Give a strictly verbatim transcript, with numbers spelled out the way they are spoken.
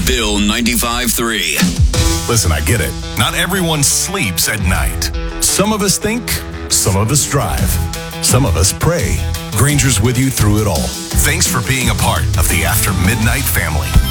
Bill ninety-five three. Listen, I get it. Not everyone sleeps at night. Some of us think, some of us drive, some of us pray. Granger's with you through it all. Thanks for being a part of the After Midnight family.